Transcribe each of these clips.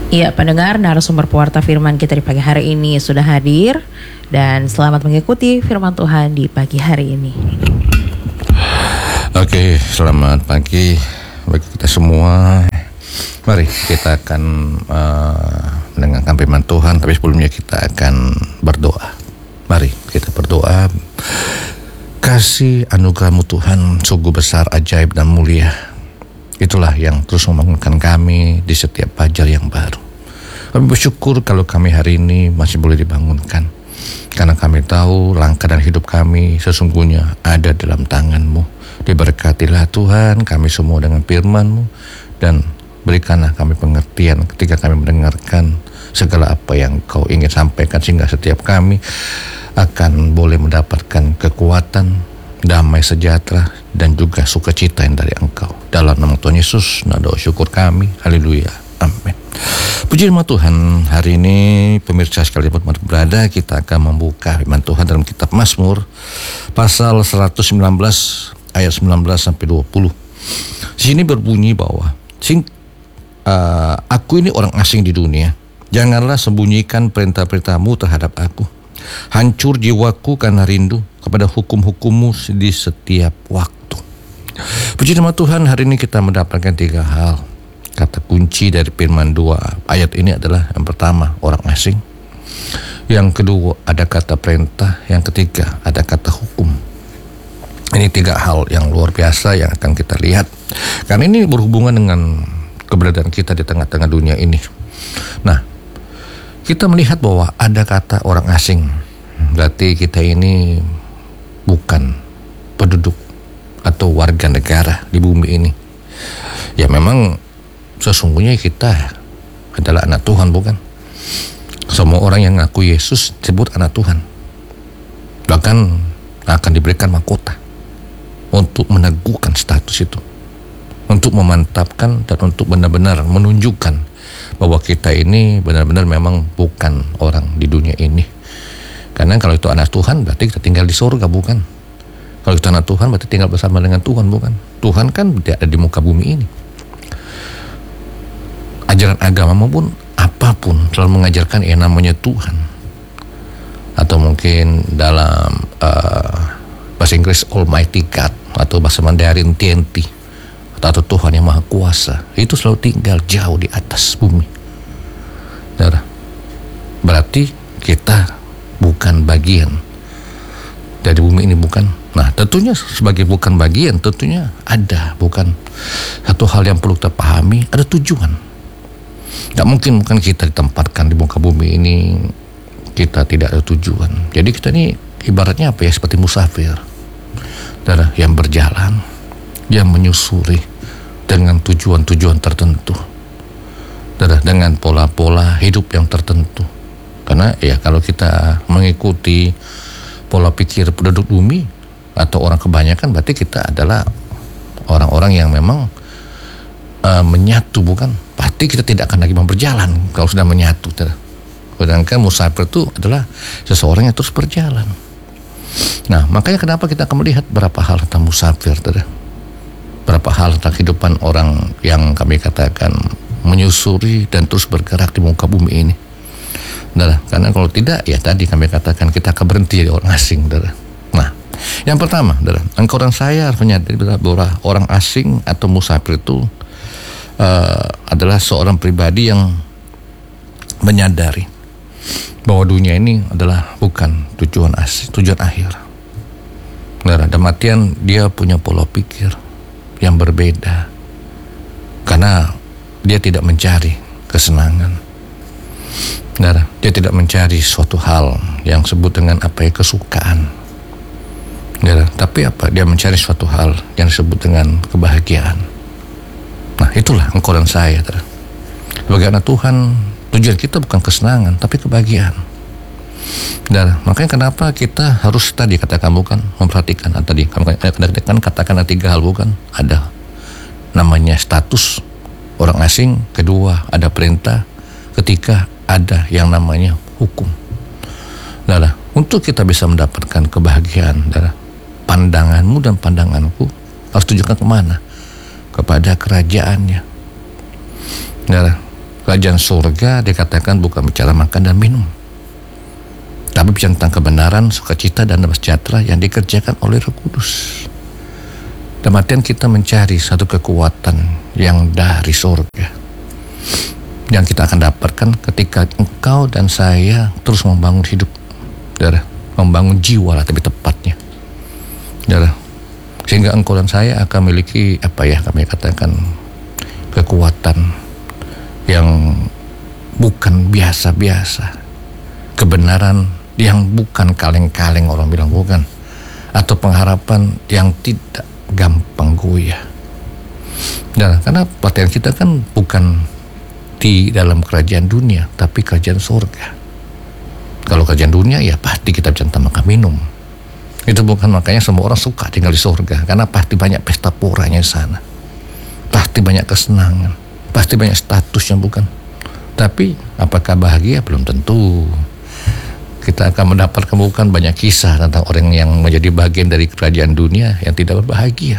Iya, pendengar, narasumber pewarta firman kita di pagi hari ini sudah hadir, dan selamat mengikuti firman Tuhan di pagi hari ini. Oke, selamat pagi bagi kita semua. Mari kita akan mendengarkan firman Tuhan, tapi sebelumnya kita akan berdoa. Mari kita berdoa. Kasih anugerah-Mu Tuhan sungguh besar, ajaib dan mulia. Itulah yang terus membangunkan kami di setiap fajar yang baru. Kami bersyukur kalau kami hari ini masih boleh dibangunkan, karena kami tahu langkah dan hidup kami sesungguhnya ada dalam tangan-Mu. Diberkatilah Tuhan kami semua dengan firman-Mu, dan berikanlah kami pengertian ketika kami mendengarkan segala apa yang Kau ingin sampaikan, sehingga setiap kami akan boleh mendapatkan kekuatan, damai sejahtera, dan juga sukacita yang dari Engkau. Dalam nama Tuhan Yesus, doa syukur kami. Haleluya. Amin. Puji nama Tuhan. Hari ini pemirsa sekalian berada, kita akan membuka firman Tuhan dalam kitab Mazmur pasal 119 ayat 19 sampai 20. Di sini berbunyi bahwa aku ini orang asing di dunia. Janganlah sembunyikan perintah-perintah-Mu terhadap aku. Hancur jiwaku karena rindu kepada hukum-hukum-Mu di setiap waktu. Puji nama Tuhan, hari ini kita mendapatkan 3 hal. Kata kunci dari firman 2 ayat ini adalah yang pertama, orang asing. Yang kedua, ada kata perintah. Yang ketiga, ada kata hukum. Ini 3 hal yang luar biasa yang akan kita lihat, karena ini berhubungan dengan keberadaan kita di tengah-tengah dunia ini. Nah, kita melihat bahwa ada kata orang asing, berarti kita ini bukan penduduk atau warga negara di bumi ini. Ya memang sesungguhnya kita adalah anak Tuhan, bukan? Semua orang yang ngaku Yesus disebut anak Tuhan, bahkan akan diberikan mahkota untuk meneguhkan status itu, untuk memantapkan dan untuk benar-benar menunjukkan bahwa kita ini benar-benar memang bukan orang di dunia ini. Karena kalau itu anak Tuhan berarti kita tinggal di surga, bukan? Kalau itu anak Tuhan berarti tinggal bersama dengan Tuhan, bukan? Tuhan kan tidak ada di muka bumi ini. Ajaran agama maupun apapun selalu mengajarkan yang namanya Tuhan, atau mungkin dalam bahasa Inggris Almighty God, atau bahasa Mandarin TNT, atau Tuhan yang Maha Kuasa. Itu selalu tinggal jauh di atas bumi. Berarti kita bukan bagian dari bumi ini, bukan? Nah, tentunya sebagai bukan bagian, tentunya ada, bukan satu hal yang perlu kita pahami, ada tujuan. Tidak mungkin bukan kita ditempatkan di muka bumi ini kita tidak ada tujuan. Jadi kita ini ibaratnya apa ya, seperti musafir, yang berjalan, yang menyusuri dengan tujuan-tujuan tertentu, dengan pola-pola hidup yang tertentu. Karena ya kalau kita mengikuti pola pikir penduduk bumi atau orang kebanyakan, berarti kita adalah orang-orang yang memang menyatu, bukan? Berarti kita tidak akan lagi berjalan kalau sudah menyatu. Sedangkan musafir itu adalah seseorang yang terus berjalan. Nah, makanya kenapa kita akan melihat berapa hal tentang musafir, berapa hal tentang kehidupan orang yang kami katakan menyusuri dan terus bergerak di muka bumi ini. Karena kalau tidak, ya tadi kami katakan kita akan berhenti jadi orang asing. Nah, yang pertama, engkau dan saya harus menyadari bahwa orang asing atau musafir itu adalah seorang pribadi yang menyadari bahwa dunia ini adalah bukan tujuan akhir. Dalam artian dia punya pola pikir yang berbeda, karena dia tidak mencari kesenangan. Dia tidak mencari suatu hal yang sebut dengan kesukaan. Tapi dia mencari suatu hal yang disebut dengan kebahagiaan. Nah, itulah engkau dan saya. Sebagai anak Tuhan, tujuan kita bukan kesenangan, tapi kebahagiaan. Makanya kenapa kita harus tadi katakan, bukan, memperhatikan. Tadi katakan ada 3 hal, bukan? Ada namanya status orang asing, kedua ada perintah, ketiga ada yang namanya hukum. Untuk kita bisa mendapatkan kebahagiaan, pandanganmu dan pandanganku harus tujukan kemana? Kepada kerajaannya. Kerajaan surga dikatakan bukan bicara makan dan minum, tapi bicara tentang kebenaran, sukacita dan damai sejahtera yang dikerjakan oleh Roh Kudus. Dalam artian kita mencari satu kekuatan yang dari surga, yang kita akan dapatkan ketika engkau dan saya terus membangun hidup, membangun jiwa lah lebih tepatnya, sehingga engkau dan saya akan memiliki kami katakan kekuatan yang bukan biasa-biasa, kebenaran yang bukan kaleng-kaleng, orang bilang bukan, atau pengharapan yang tidak gampang goyah. Karena pelatihan kita kan bukan di dalam kerajaan dunia, tapi kerajaan surga. Kalau kerajaan dunia ya pasti kita bisa makan minum. Itu bukan makanya semua orang suka tinggal di surga, karena pasti banyak pesta poranya di sana, pasti banyak kesenangan, pasti banyak statusnya, bukan? Tapi apakah bahagia? Belum tentu. Kita akan mendapatkan bukan banyak kisah tentang orang yang menjadi bagian dari kerajaan dunia yang tidak berbahagia.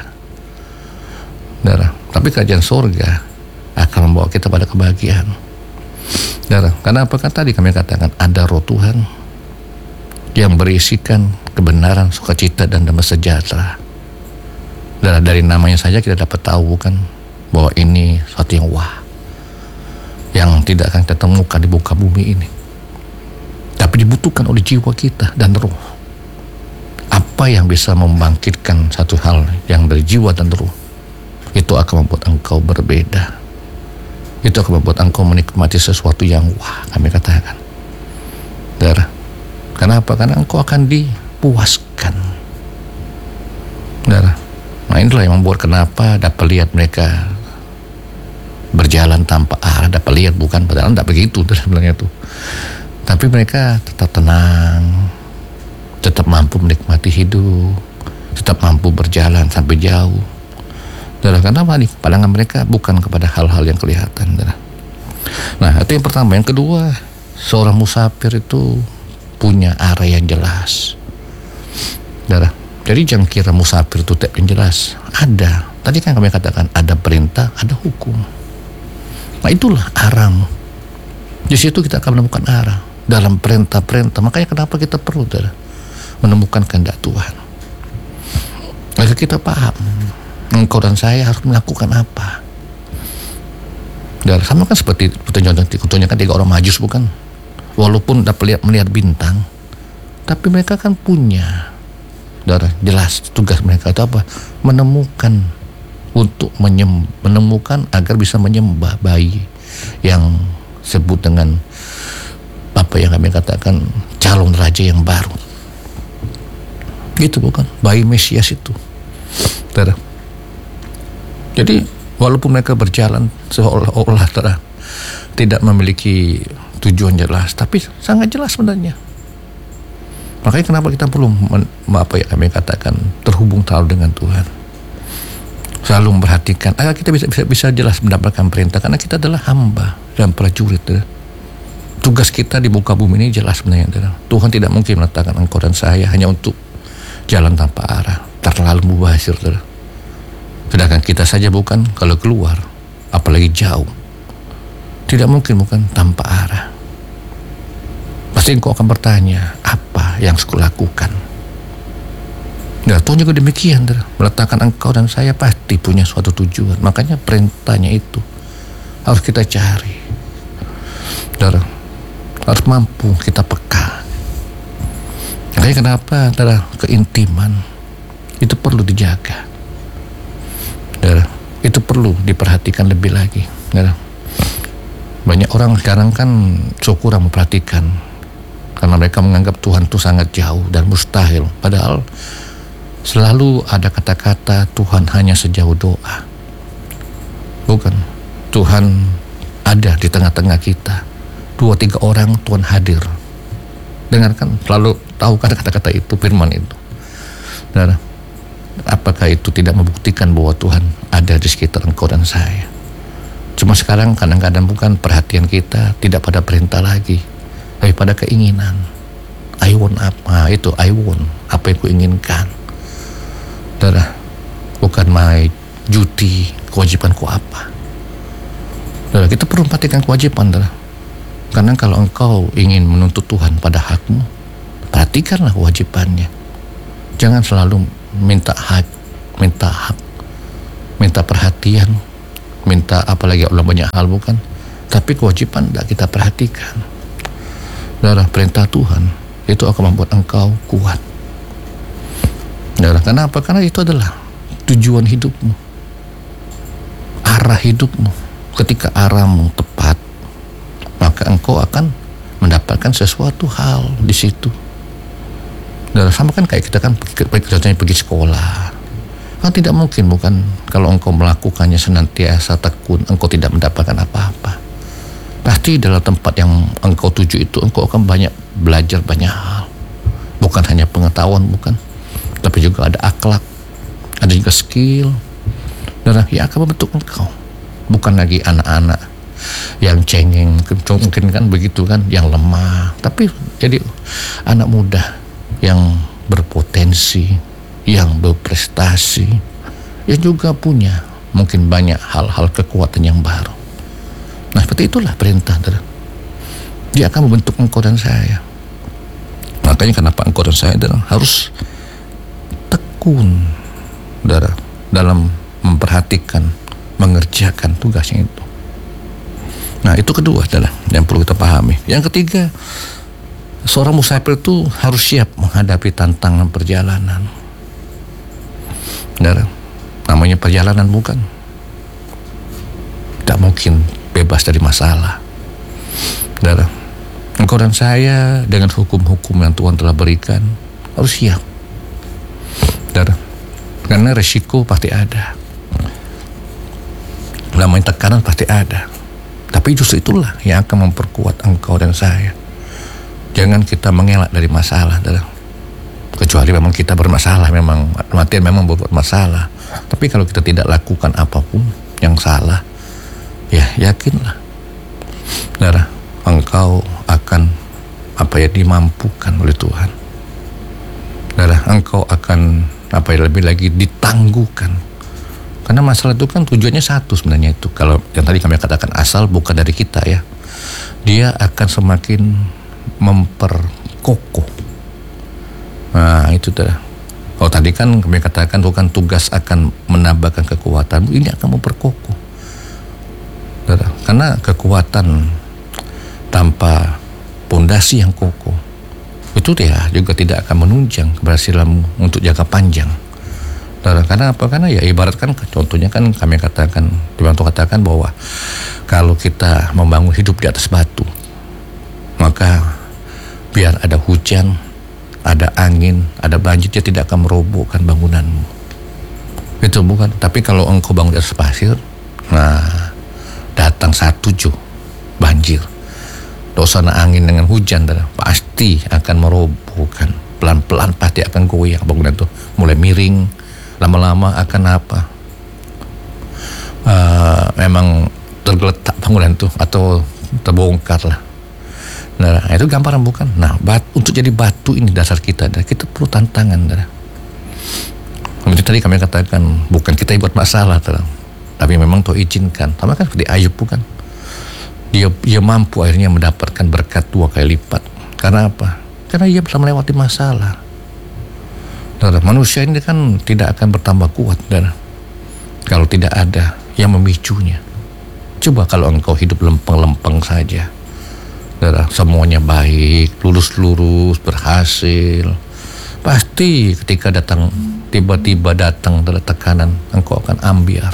Tapi kerajaan surga akan membawa kita pada kebahagiaan. Karena apakah tadi kami katakan ada Roh Tuhan yang berisikan kebenaran, sukacita dan damai sejahtera. Dari namanya saja kita dapat tahu bukan bahwa ini suatu yang wah, yang tidak akan kita temukan di muka bumi ini, tapi dibutuhkan oleh jiwa kita dan roh. Apa yang bisa membangkitkan satu hal yang dari jiwa dan roh, itu akan membuat engkau berbeda. Itu akan membuat engkau menikmati sesuatu yang wah, kami katakan. Kenapa? Karena engkau akan dipuaskan. Nah inilah yang membuat kenapa dapat lihat mereka berjalan tanpa arah, dapat lihat bukan, padahal tidak begitu sebenarnya itu. Tapi mereka tetap tenang, tetap mampu menikmati hidup, tetap mampu berjalan sampai jauh. Karena pandangan mereka bukan kepada hal-hal yang kelihatan. Nah itu yang pertama. Yang kedua, seorang musafir itu punya arah yang jelas. Jadi jangan kira musafir itu tidak yang jelas. Ada. Tadi kan kami katakan ada perintah, ada hukum. Nah itulah arahmu. Di situ kita akan menemukan arah dalam perintah-perintah. Makanya kenapa kita perlu menemukan kehendak Tuhan. Maka kita paham engkau dan saya harus melakukan apa. Sama kan seperti contohnya kan 3 orang Majus, bukan? Walaupun dapat melihat bintang, tapi mereka kan punya jelas tugas mereka itu apa? Menemukan, untuk menemukan agar bisa menyembah bayi yang sebut dengan apa yang kami katakan calon raja yang baru. Gitu bukan? Bayi Mesias itu. Jadi walaupun mereka berjalan seolah-olah tidak memiliki tujuan jelas, tapi sangat jelas sebenarnya. Makanya kenapa kita perlu kami katakan terhubung selalu dengan Tuhan, selalu memperhatikan agar kita bisa jelas mendapatkan perintah, karena kita adalah hamba dan prajurit. Tugas kita di muka bumi ini jelas sebenarnya. Tuhan tidak mungkin meletakkan engkau dan saya hanya untuk jalan tanpa arah, terlalu mubazir. Sedangkan kita saja bukan, kalau keluar apalagi jauh, tidak mungkin bukan tanpa arah. Pasti engkau akan bertanya, apa yang saya lakukan? Tuhan juga demikian, meletakkan engkau dan saya pasti punya suatu tujuan. Makanya perintahnya itu harus kita cari. Harus mampu kita peka. Makanya kenapa keintiman itu perlu dijaga. Itu perlu diperhatikan lebih lagi. Banyak orang sekarang kan kurang memperhatikan, karena mereka menganggap Tuhan itu sangat jauh dan mustahil. Padahal selalu ada kata-kata Tuhan hanya sejauh doa. Bukan, Tuhan ada di tengah-tengah kita. 2-3 orang Tuhan hadir. Dengarkan, selalu tahu kata-kata itu, firman itu. Apakah itu tidak membuktikan bahwa Tuhan ada di sekitar engkau dan saya? Cuma sekarang kadang-kadang bukan perhatian kita tidak pada perintah lagi, tapi pada keinginan. I want apa? Itu I want, apa yang kuinginkan. Bukan my duty, kewajibanku apa. Kita perlu memperhatikan kewajiban, saudara. Karena kalau engkau ingin menuntut Tuhan pada hakmu, perhatikanlah kewajibannya. Jangan selalu minta hak, minta perhatian, minta apalagi Allah banyak hal, bukan. Tapi kewajiban tidak kita perhatikan. Saudara, perintah Tuhan itu akan membuat engkau kuat. Saudara, kenapa? Karena itu adalah tujuan hidupmu, arah hidupmu. Ketika arahmu tepat, maka engkau akan mendapatkan sesuatu hal di situ. Dan sama kan kayak kita kan contohnya pergi sekolah, kan tidak mungkin bukan kalau engkau melakukannya senantiasa tekun, engkau tidak mendapatkan apa-apa. Pasti dalam tempat yang engkau tuju itu engkau akan banyak belajar banyak hal, bukan hanya pengetahuan, bukan, tapi juga ada akhlak, ada juga skill, dan yang akan membentuk engkau. Bukan lagi anak-anak yang cengeng, mungkin kan begitu kan, yang lemah, tapi jadi anak muda yang berpotensi, yang berprestasi, yang juga punya mungkin banyak hal-hal kekuatan yang baru. Nah, seperti itulah perintah, saudara. Dia akan membentuk engkau dan saya. Makanya kenapa engkau dan saya, saudara, harus tekun, saudara, dalam memperhatikan, mengerjakan tugasnya itu. Nah, itu kedua adalah yang perlu kita pahami. Yang ketiga, seorang musafir itu harus siap menghadapi tantangan perjalanan. Saudara, namanya perjalanan, bukan? Tidak mungkin bebas dari masalah. Saudara, engkau dan saya dengan hukum-hukum yang Tuhan telah berikan harus siap. Saudara, karena resiko pasti ada. Namanya tekanan pasti ada. Tapi justru itulah yang akan memperkuat engkau dan saya. Jangan kita mengelak dari masalah, saudara. Kecuali memang kita bermasalah, memang kematian memang berbuat masalah. Tapi kalau kita tidak lakukan apapun yang salah, ya yakinlah, saudara, engkau akan dimampukan oleh Tuhan. Saudara, engkau akan lebih lagi ditangguhkan. Karena masalah itu kan tujuannya satu sebenarnya itu. Kalau yang tadi kami katakan asal bukan dari kita ya, dia akan semakin memperkokoh. Nah itu dah. Oh tadi kan kami katakan bukan tugas akan menambahkan kekuatan, ini akan memperkokoh. Karena kekuatan tanpa pondasi yang kokoh itu dia juga tidak akan menunjang keberhasilanmu untuk jangka panjang. Karena apa? Karena ya ibaratkan contohnya kan kami katakan, dibantu katakan bahwa kalau kita membangun hidup di atas batu, maka biar ada hujan, ada angin, ada banjir, dia tidak akan merobohkan bangunanmu. Itu bukan. Tapi kalau engkau bangun di atas pasir, nah datang satu banjir, dosana angin dengan hujan, pasti akan merobohkan. Pelan-pelan pasti akan goyang bangunan itu, mulai miring. Lama-lama akan memang tergeletak bangunan itu atau terbongkar lah. Nah itu gambaran bukan. Nah untuk jadi batu ini dasar kita perlu tantangan. Seperti tadi kami katakan bukan kita yang buat masalah, tapi memang Tuhan izinkan. Sama kan seperti Ayub, bukan? Dia mampu akhirnya mendapatkan berkat 2 kali lipat. Karena apa? Karena ia bisa melewati masalah. Manusia ini kan tidak akan bertambah kuat, kalau tidak ada yang memicunya. Coba kalau engkau hidup lempeng-lempeng saja, semuanya baik, lurus-lurus, berhasil, pasti ketika tiba-tiba datang tekanan, engkau akan ambiar.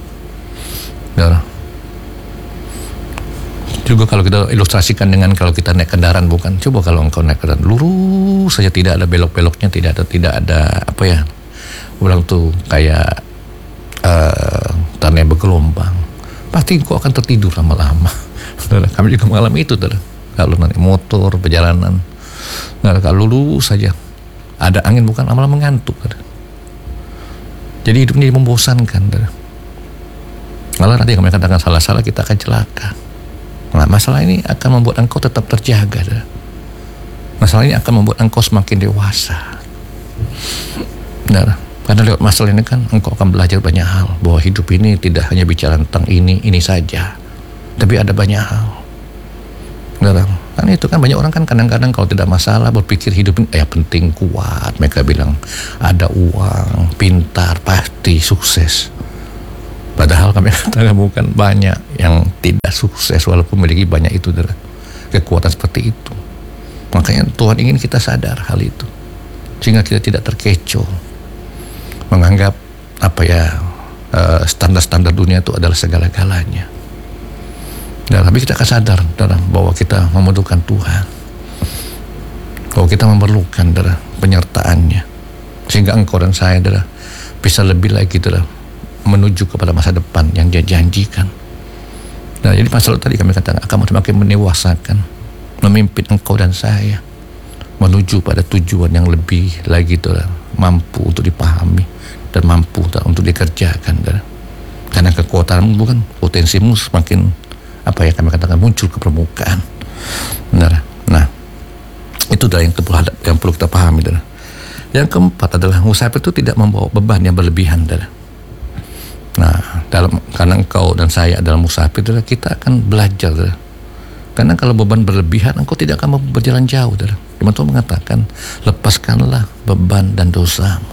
Juga kalau kita ilustrasikan dengan kalau kita naik kendaraan, bukan? Coba kalau engkau naik kendaraan lurus saja, tidak ada belok-beloknya, tidak ada ulang tuh kayak tanah bergelombang, pasti engkau akan tertidur lama-lama. Kami juga mengalami itu, kalau naik motor perjalanan, kalau lurus saja ada angin, bukan, lama-lama mengantuk. Jadi hidup ini membosankan. Malah nanti kami katakan salah-salah kita akan celaka. Nah, masalah ini akan membuat engkau tetap terjaga. Masalah ini akan membuat engkau semakin dewasa. Karena lewat masalah ini kan engkau akan belajar banyak hal, bahwa hidup ini tidak hanya bicara tentang ini saja. Tapi ada banyak hal. Kan itu kan banyak orang kan kadang-kadang kalau tidak masalah berpikir hidup ini penting, kuat. Mereka bilang ada uang, pintar, pasti sukses. Padahal kami katakan bukan, banyak yang tidak sukses walaupun memiliki banyak itu, kekuatan seperti itu. Makanya Tuhan ingin kita sadar hal itu, sehingga kita tidak terkecoh menganggap standar-standar dunia itu adalah segala-galanya. Tapi kita akan sadar bahwa kita membutuhkan Tuhan, bahwa kita memerlukan penyertaannya, sehingga engkau dan saya bisa lebih lagi menuju kepada masa depan yang Dia janjikan. Jadi masalah tadi kami katakan akan semakin menewasakan, memimpin engkau dan saya menuju pada tujuan yang lebih lagi mampu untuk dipahami dan mampu untuk dikerjakan. Karena kekuatanmu bukan, potensimu semakin kami katakan muncul ke permukaan. Nah, itu yang perlu kita pahami. Yang keempat adalah musafir itu tidak membawa beban yang berlebihan. Nah, karena engkau dan saya adalah musafir, kita akan belajar. Karena kalau beban berlebihan, engkau tidak akan berjalan jauh. Firman Tuhan mengatakan, lepaskanlah beban dan dosamu.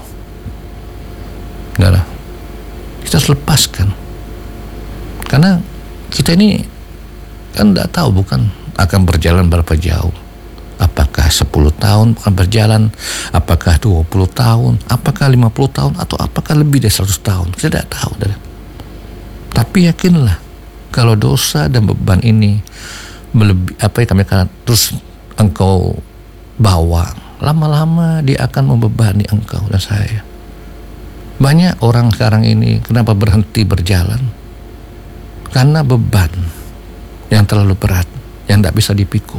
Kita harus lepaskan. Karena kita ini kan tidak tahu bukan akan berjalan berapa jauh. Apakah 10 tahun akan berjalan, apakah 20 tahun, apakah 50 tahun, atau apakah lebih dari 100 tahun. Kita tidak tahu. Tapi yakinlah, kalau dosa dan beban ini kami katakan terus engkau bawa, lama-lama dia akan membebani engkau dan saya. Banyak orang sekarang ini kenapa berhenti berjalan? Karena beban yang terlalu berat, yang tidak bisa dipikul.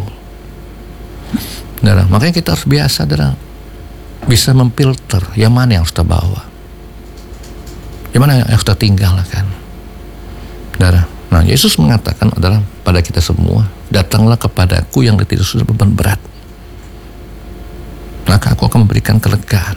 Makanya kita harus biasa bisa memfilter yang mana yang harus kita bawa, yang mana yang harus kita tinggalkan. Nah, Yesus mengatakan adalah pada kita semua, datanglah kepadaku yang letih dan beban berat, maka aku akan memberikan kelegaan.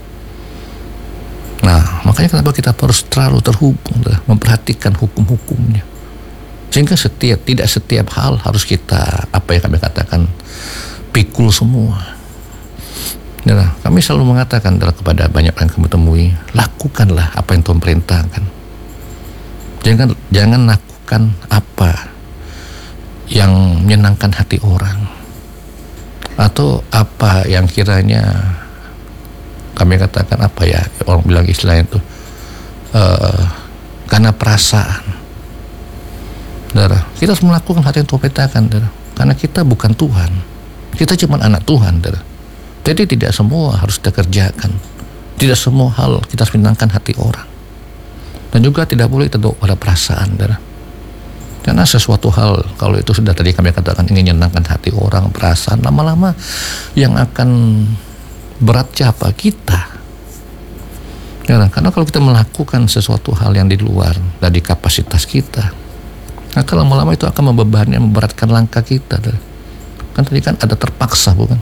Nah, makanya kenapa kita harus terlalu terhubung, memperhatikan hukum-hukumnya. Sehingga tidak setiap hal harus kita kami katakan pikul semua. Kami selalu mengatakan kepada banyak orang kami temui, lakukanlah apa yang Tuhan perintahkan. Jangan lakukan apa yang menyenangkan hati orang, atau apa yang kiranya kami katakan orang bilang istilahnya itu karena perasaan. Kita harus melakukan hal yang Tuhan perintahkan, karena kita bukan Tuhan, kita cuma anak Tuhan. Jadi tidak semua harus kita kerjakan, tidak semua hal kita harus menyenangkan hati orang, dan juga tidak boleh terbawa pada perasaan. Karena sesuatu hal kalau itu sudah tadi kami katakan ingin menyenangkan hati orang, perasaan, lama-lama yang akan berat siapa? Kita. Karena kalau kita melakukan sesuatu hal yang di luar dari kapasitas kita, maka lama-lama itu akan membebani, memberatkan langkah kita. Kan tadi kan ada terpaksa, bukan?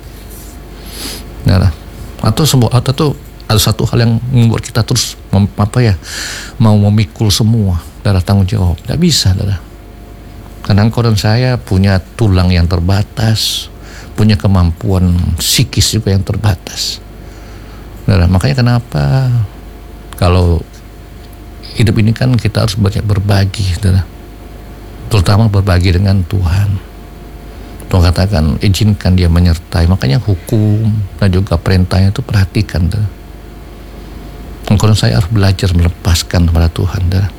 Atau ada satu hal yang membuat kita terus mau memikul semua tanggung jawab. Tidak bisa. Karena engkau dan saya punya tulang yang terbatas, punya kemampuan psikis juga yang terbatas. Makanya kenapa kalau hidup ini kan kita harus banyak berbagi, terutama berbagi dengan Tuhan. Tuhan katakan izinkan Dia menyertai. Makanya hukum dan juga perintahnya itu perhatikan. Engkau dan saya harus belajar melepaskan kepada Tuhan.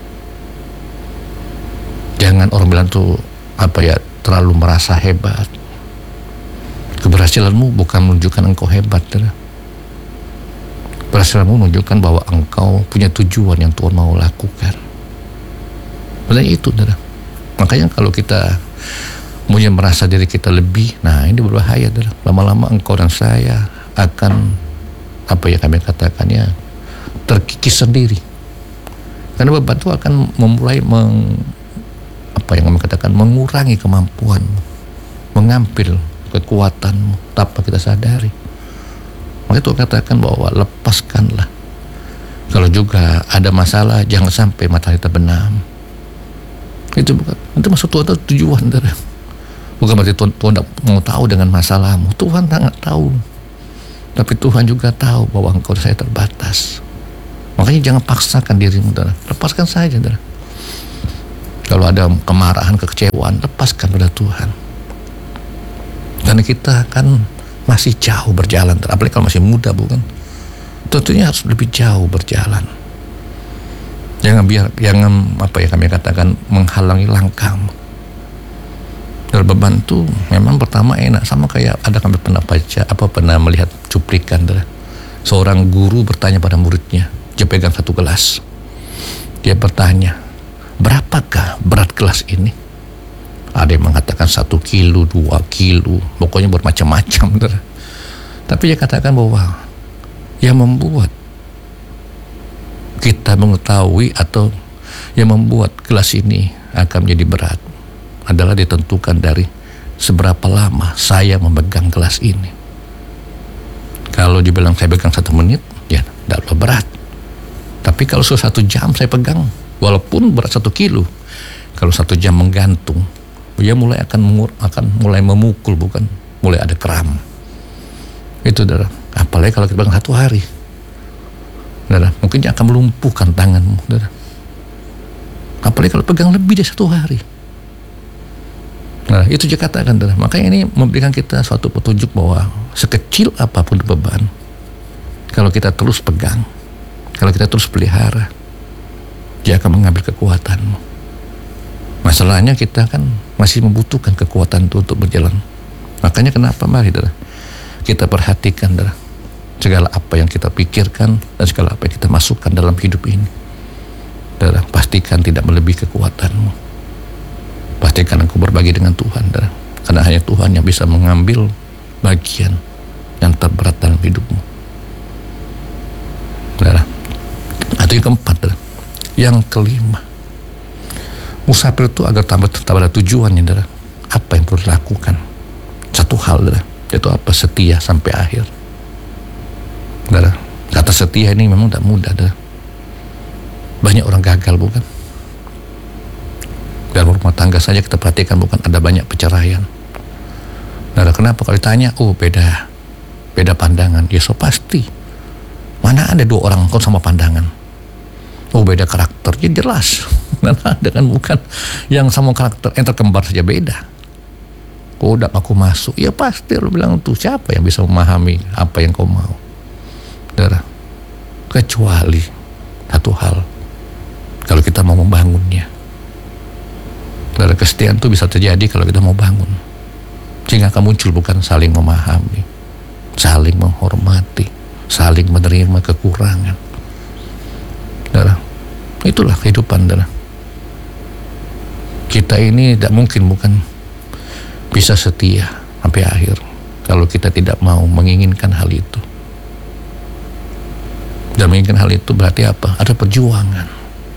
Jangan orang bilang tuh terlalu merasa hebat. Keberhasilanmu bukan menunjukkan engkau hebat. Keberhasilanmu menunjukkan bahwa engkau punya tujuan yang Tuhan mau lakukan. Benar itu. Makanya kalau kita punya merasa diri kita lebih, nah ini berbahaya. Lama-lama engkau dan saya akan kami katakannya terkikis sendiri. Karena beban itu akan memulai kami katakan mengurangi kemampuanmu, mengambil kekuatanmu tanpa kita sadari. Maka itu katakan bahwa lepaskanlah. Kalau juga ada masalah, jangan sampai matahari terbenam. Itu bukan, itu maksud Tuhan itu tujuan, saudara. Bukan berarti Tuhan tidak mau tahu dengan masalahmu. Tuhan sangat tahu. Tapi Tuhan juga tahu bahwa engkau saya terbatas. Makanya jangan paksakan dirimu, saudara. Lepaskan saja, saudara. Kalau ada kemarahan, kekecewaan, lepaskan pada Tuhan. Karena kita kan masih jauh berjalan, apalagi kalau masih muda, bukan? Tentunya harus lebih jauh berjalan. Jangan apa ya kami katakan, menghalangi langkahmu. Dalam beban itu memang pertama enak, sama kayak ada kami pernah baca, pernah melihat cuplikan, seorang guru bertanya pada muridnya, dia pegang satu gelas, dia bertanya, berapakah berat gelas ini? Ada yang mengatakan 1 kilo, 2 kilo, pokoknya bermacam-macam. Tapi dia katakan bahwa yang membuat kita mengetahui atau yang membuat gelas ini akan menjadi berat adalah ditentukan dari seberapa lama saya memegang gelas ini. Kalau dibilang saya pegang 1 menit, ya tidak terlalu berat. Tapi kalau sudah 1 jam saya pegang, walaupun berat 1 kilo, kalau 1 jam menggantung, dia mulai akan mulai memukul, bukan? Mulai ada kram. Itu, saudara. Apalagi kalau kita pegang 1 hari, saudara, mungkin dia akan melumpuhkan tanganmu, saudara. Apalagi kalau pegang lebih dari 1 hari. Nah, itu dia katakan, saudara. Makanya ini memberikan kita suatu petunjuk bahwa sekecil apapun beban, kalau kita terus pegang, kalau kita terus pelihara, dia akan mengambil kekuatanmu. Masalahnya kita kan masih membutuhkan kekuatan itu untuk berjalan. Makanya kenapa, mari, saudara, kita perhatikan, saudara, segala apa yang kita pikirkan dan segala apa yang kita masukkan dalam hidup ini. Saudara, pastikan tidak melebihi kekuatanmu. Pastikan engkau berbagi dengan Tuhan, saudara. Karena hanya Tuhan yang bisa mengambil bagian yang terberat dalam hidupmu, saudara. Atau yang keempat, saudara. Yang kelima, musafir itu agar tetap ada tujuannya, saudara. Apa yang perlu dilakukan? Satu hal, saudara, yaitu apa? Setia sampai akhir. Saudara, kata setia ini memang tidak mudah, saudara. Banyak orang gagal, bukan? Dalam rumah tangga saja kita perhatikan, bukan, ada banyak perceraian. Saudara, kenapa? Kalau ditanya, beda pandangan. Ya, so pasti. Mana ada 2 orang kau sama pandangan? Beda karakter, ya jelas. Dan ada kan, bukan, yang sama karakter yang terkembar saja beda. Udah aku masuk, ya pasti lu bilang tuh, siapa yang bisa memahami apa yang kau mau, saudara? Kecuali satu hal, kalau kita mau membangunnya, saudara, kesetiaan itu bisa terjadi kalau kita mau bangun, sehingga akan muncul, bukan, saling memahami, saling menghormati, saling menerima kekurangan, saudara. Itulah kehidupan, saudara. Kita ini tidak mungkin, bukan, bisa setia sampai akhir kalau kita tidak mau menginginkan hal itu. Dan menginginkan hal itu berarti apa? Ada perjuangan.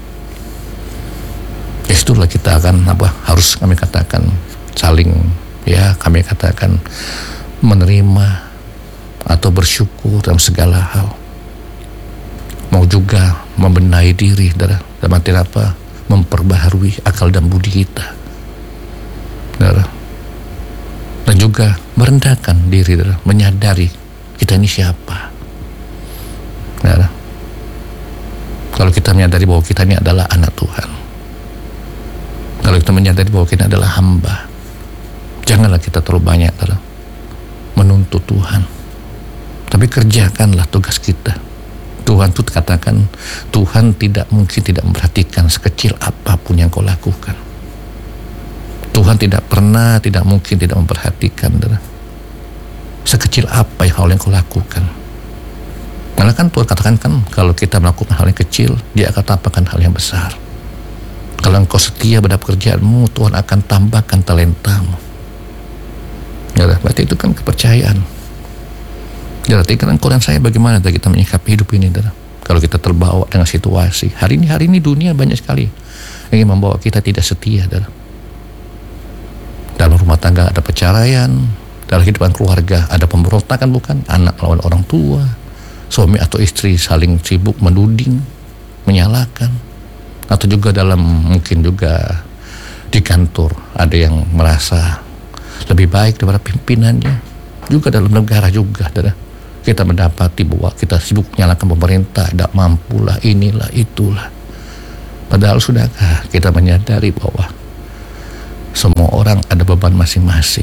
Ya, itulah kita akan harus kami katakan saling, ya kami katakan menerima atau bersyukur dalam segala hal. Mau juga membenahi diri, saudara, dalam arti apa? Memperbaharui akal dan budi kita, saudara. Dan juga merendahkan diri, saudara, menyadari kita ini siapa, saudara. Kalau kita menyadari bahwa kita ini adalah anak Tuhan, kalau kita menyadari bahwa kita adalah hamba, janganlah kita terlalu banyak, saudara, menuntut Tuhan, tapi kerjakanlah tugas kita. Tuhan itu katakan, Tuhan tidak mungkin tidak memperhatikan sekecil apapun yang kau lakukan. Tuhan tidak mungkin tidak memperhatikan, saudara, sekecil apa hal yang kau lakukan. Malah kan Tuhan katakan kan, kalau kita melakukan hal yang kecil, dia akan tambahkan hal yang besar. Kalau engkau setia pada pekerjaanmu, Tuhan akan tambahkan talentamu. Ya, berarti itu kan kepercayaan. Jadi kan engkau dan saya bagaimana kita menyikapi hidup ini, saudara? Kalau kita terbawa dengan situasi hari ini dunia banyak sekali yang ingin membawa kita tidak setia, saudara. Dalam rumah tangga ada perceraian, dalam kehidupan keluarga ada pemberontakan, bukan, anak lawan orang tua, suami atau istri saling sibuk menuding, menyalahkan, atau juga dalam mungkin juga di kantor ada yang merasa lebih baik daripada pimpinannya, juga dalam negara juga, saudara. Kita mendapati bahwa kita sibuk menyalahkan pemerintah, tidak mampulah, inilah, itulah. Padahal sudahkah kita menyadari bahwa semua orang ada beban masing-masing.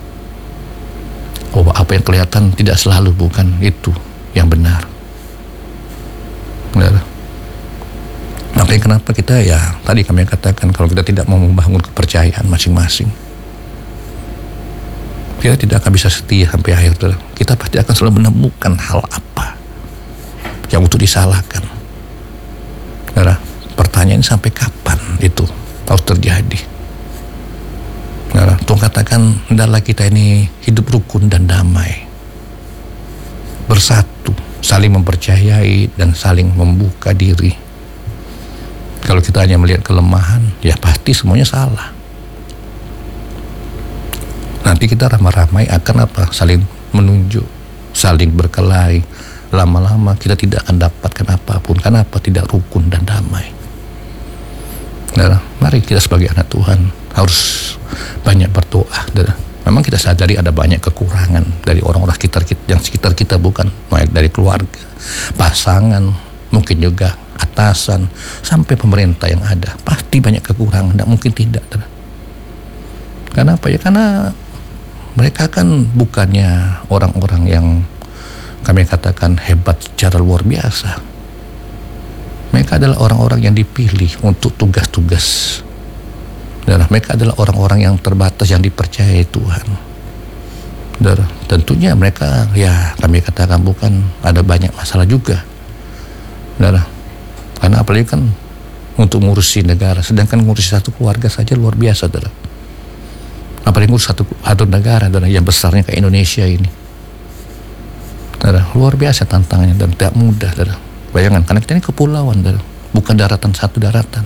Bahwa apa yang kelihatan tidak selalu bukan itu yang benar. Benar. Makanya kenapa kita tadi kami katakan, kalau kita tidak mau membangun kepercayaan masing-masing, kita tidak akan bisa setia sampai akhir. Kita pasti akan selalu menemukan hal apa yang untuk disalahkan. Karena pertanyaan sampai kapan itu harus terjadi. Nah, Tuhan katakan hendaklah kita ini hidup rukun dan damai, bersatu, saling mempercayai dan saling membuka diri. Kalau kita hanya melihat kelemahan, ya pasti semuanya salah. Nanti kita ramai-ramai akan saling menunjuk, saling berkelahi. Lama-lama kita tidak akan dapatkan apapun. Kenapa? Tidak rukun dan damai. Nah, mari kita sebagai anak Tuhan harus banyak berdoa. Memang kita sadari ada banyak kekurangan dari orang-orang sekitar kita, bukan baik dari keluarga, pasangan, mungkin juga atasan, sampai pemerintah yang ada. Pasti banyak kekurangan, tidak mungkin tidak. Kenapa? Ya karena mereka kan bukannya orang-orang yang kami katakan hebat secara luar biasa. Mereka adalah orang-orang yang dipilih untuk tugas-tugas. Dan mereka adalah orang-orang yang terbatas, yang dipercayai Tuhan. Dan tentunya mereka, kami katakan bukan, ada banyak masalah juga. Dan karena apalagi kan untuk ngurusi negara, sedangkan ngurusi satu keluarga saja luar biasa, saudara. Apalagi ngurus satu negara, saudara, yang besarnya kayak Indonesia ini. Saudara, luar biasa tantangannya dan tidak mudah, saudara. Bayangkan, karena kita ini kepulauan, saudara, bukan daratan, satu daratan.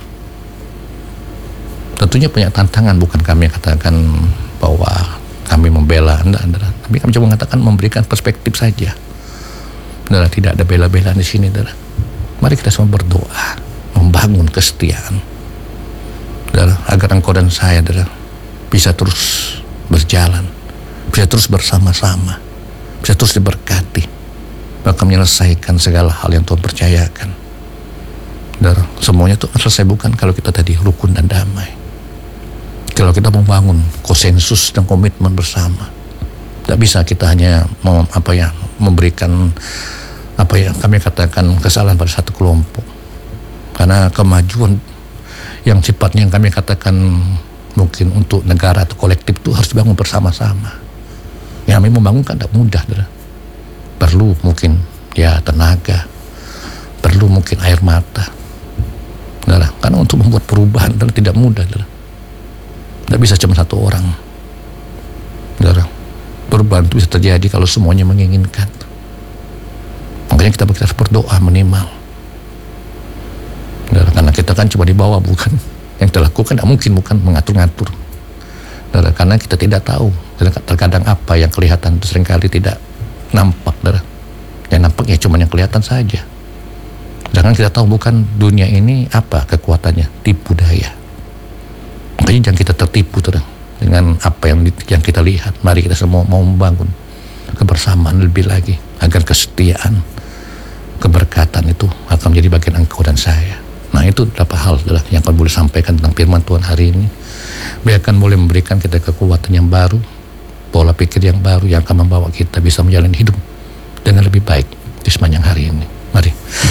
Tentunya banyak tantangan, bukan kami katakan bahwa kami membela, saudara. Tapi kami cuma mengatakan memberikan perspektif saja. Saudara, tidak ada bela-belaan di sini, saudara. Mari kita semua berdoa, membangun kesetiaan, saudara, agar engkau dan saya, saudara, bisa terus berjalan, bisa terus bersama-sama, bisa terus diberkati, bahkan menyelesaikan segala hal yang Tuhan percayakan. Dan semuanya itu selesai bukan kalau kita tadi rukun dan damai. Kalau kita membangun konsensus dan komitmen bersama, tidak bisa kita hanya memberikan kami katakan kesalahan pada satu kelompok. Karena kemajuan yang sifatnya yang kami katakan mungkin untuk negara atau kolektif itu harus dibangun bersama-sama. Yang kami membangun kan tidak mudah, saudara. Perlu mungkin tenaga, perlu mungkin air mata, saudara. Karena untuk membuat perubahan tidak mudah, saudara. Tidak bisa cuma satu orang, saudara. Perubahan itu bisa terjadi kalau semuanya menginginkan. Makanya kita harus berdoa minimal, saudara. Karena kita kan cuma di bawah, bukan yang kita lakukan tidak mungkin bukan mengatur-ngatur, saudara. Karena kita tidak tahu, terkadang apa yang kelihatan itu seringkali tidak nampak, saudara. Yang nampak cuma yang kelihatan saja. Jangan kita tahu bukan dunia ini apa kekuatannya, tipu daya. Makanya jangan kita tertipu, saudara, dengan apa yang kita lihat. Mari kita semua mau membangun kebersamaan lebih lagi, agar kesetiaan, keberkatan itu akan menjadi bagian engkau dan saya. Nah, itu beberapa hal, saudara, yang akan boleh sampaikan tentang firman Tuhan hari ini. Biarkan boleh memberikan kita kekuatan yang baru, pola pikir yang baru yang akan membawa kita bisa menjalani hidup dengan lebih baik di sepanjang hari ini. Mari.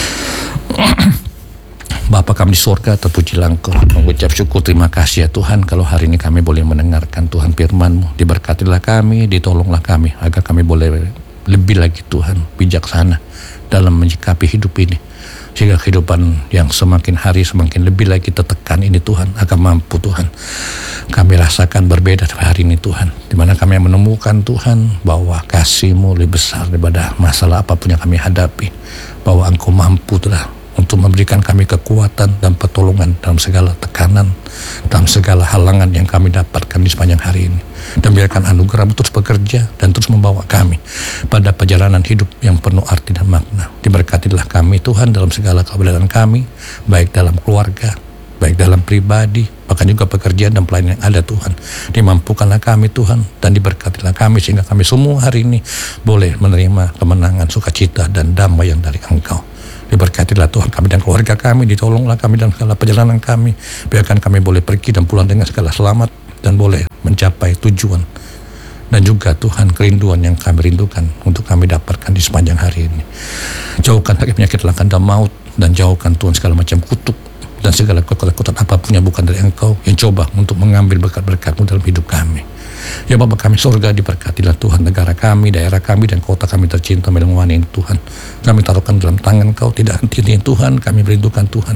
Bapa kami di surga, terpujilah Engkau, mengucap syukur terima kasih ya Tuhan, kalau hari ini kami boleh mendengarkan Tuhan firman-Mu. Diberkatilah kami, ditolonglah kami, agar kami boleh lebih lagi Tuhan bijaksana dalam menyikapi hidup ini, sehingga kehidupan yang semakin hari semakin lebih lagi tertekan ini Tuhan akan mampu Tuhan kami rasakan berbeda hari ini Tuhan, dimana kami menemukan Tuhan bahwa kasih-Mu lebih besar daripada masalah apapun yang kami hadapi, bahwa Engkau mampu Tuhan untuk memberikan kami kekuatan dan pertolongan dalam segala tekanan, dalam segala halangan yang kami dapatkan di sepanjang hari ini. Dan biarkan anugerah-Mu terus bekerja dan terus membawa kami pada perjalanan hidup yang penuh arti dan makna. Diberkatilah kami Tuhan dalam segala keberadaan kami, baik dalam keluarga, baik dalam pribadi, bahkan juga pekerjaan dan pelayanan yang ada Tuhan. Dimampukanlah kami Tuhan, dan diberkatilah kami sehingga kami semua hari ini boleh menerima kemenangan, sukacita dan damai yang dari Engkau. Diberkatilah Tuhan kami dan keluarga kami, ditolonglah kami dalam segala perjalanan kami, biarkan kami boleh pergi dan pulang dengan segala selamat dan boleh mencapai tujuan dan juga Tuhan kerinduan yang kami rindukan untuk kami dapatkan di sepanjang hari ini. Jauhkan dari penyakit langka dan maut, dan jauhkan Tuhan segala macam kutuk dan segala kekuatan apapun yang bukan dari Engkau yang coba untuk mengambil berkat-berkat-Mu dalam hidup kami. Ya Bapa kami surga, diberkatilah Tuhan negara kami, daerah kami, dan kota kami tercinta Melengwani ini Tuhan. Kami taruhkan dalam tangan Kau, tidak henti-henti Tuhan, kami merindukan Tuhan.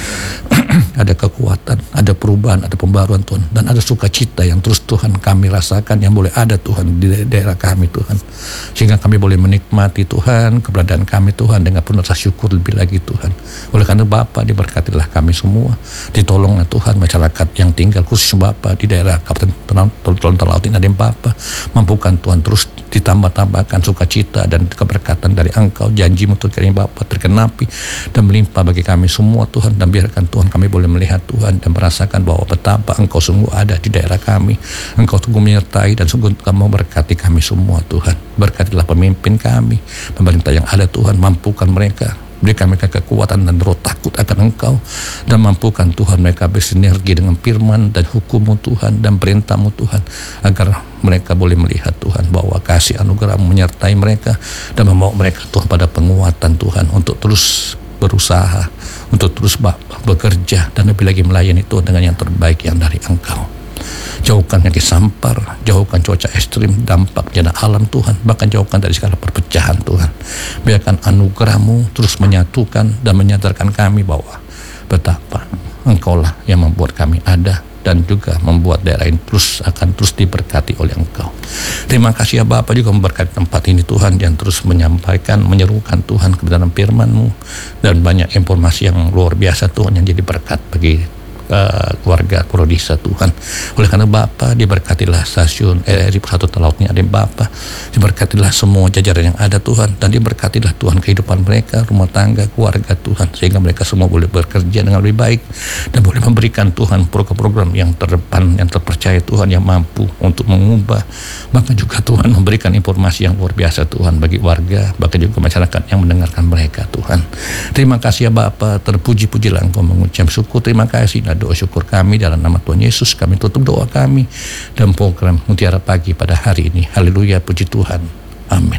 Ada kekuatan, ada perubahan, ada pembaruan Tuhan, dan ada sukacita yang terus Tuhan kami rasakan yang boleh ada Tuhan di daerah kami Tuhan, sehingga kami boleh menikmati Tuhan keberadaan kami Tuhan dengan penuh rasa syukur lebih lagi Tuhan. Oleh karena Bapa, diberkatilah kami semua, ditolonglah Tuhan masyarakat yang tinggal khusus Bapa di daerah Kabupaten Tolontan Laut ini, ada Bapa, mampukan Tuhan terus ditambah-tambahkan sukacita dan keberkatan dari Engkau, janji-Mu Tuhan Bapa tergenapi dan melimpah bagi kami semua Tuhan, dan biarkan Tuhan kami boleh melihat Tuhan dan merasakan bahwa betapa Engkau sungguh ada di daerah kami. Engkau sungguh menyertai dan sungguh Kamu memberkati kami semua Tuhan. Berkatilah pemimpin kami, pemerintah yang ada Tuhan, mampukan mereka, berikan mereka kekuatan dan roh takut akan Engkau, dan mampukan Tuhan mereka bersinergi dengan firman dan hukum-Mu Tuhan dan perintah-Mu Tuhan, agar mereka boleh melihat Tuhan bahwa kasih anugerah-Mu menyertai mereka dan membawa mereka Tuhan pada penguatan Tuhan untuk terus berusaha, untuk terus bekerja dan lebih lagi melayani Tuhan dengan yang terbaik yang dari Engkau. Jauhkan penyakit sampar, jauhkan cuaca ekstrim, dampak bencana alam Tuhan, bahkan jauhkan dari segala perpecahan Tuhan. Biarkan anugerah-Mu terus menyatukan dan menyadarkan kami bahwa betapa Engkaulah yang membuat kami ada, dan juga membuat daerah ini akan terus diberkati oleh Engkau. Terima kasih ya Bapa juga memberkati tempat ini Tuhan, yang terus menyampaikan, menyerukan Tuhan kebenaran firman-Mu, dan banyak informasi yang luar biasa Tuhan yang jadi berkat bagi keluarga Prodisa Tuhan. Oleh karena Bapa, diberkatilah stasiun RRI Persatu Talaut ini, ada Bapa, diberkatilah semua jajaran yang ada Tuhan, dan diberkatilah Tuhan kehidupan mereka, rumah tangga, keluarga Tuhan, sehingga mereka semua boleh bekerja dengan lebih baik dan boleh memberikan Tuhan program-program yang terdepan, yang terpercaya Tuhan, yang mampu untuk mengubah, bahkan juga Tuhan memberikan informasi yang luar biasa Tuhan bagi warga, bahkan juga masyarakat yang mendengarkan mereka Tuhan. Terima kasih ya Bapa, terpuji-pujilah Engkau, mengucap syukur, terima kasih dan doa syukur kami dalam nama Tuhan Yesus. Kami tutup doa kami dan program Mutiara Pagi pada hari ini. Haleluya, puji Tuhan. Amin.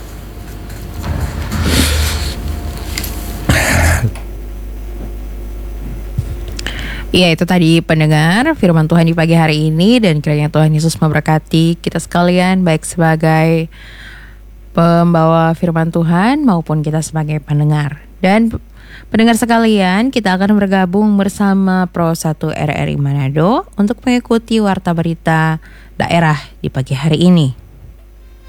Ya, itu tadi pendengar firman Tuhan di pagi hari ini, dan kiranya Tuhan Yesus memberkati kita sekalian, baik sebagai pembawa firman Tuhan maupun kita sebagai pendengar. Dan pendengar sekalian, kita akan bergabung bersama Pro 1 RRI Manado untuk mengikuti warta berita daerah di pagi hari ini.